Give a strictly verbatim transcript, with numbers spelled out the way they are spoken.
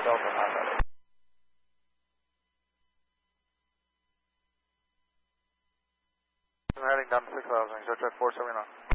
Delta nine. I'm heading down to six thousand, Jet four seventy-nine.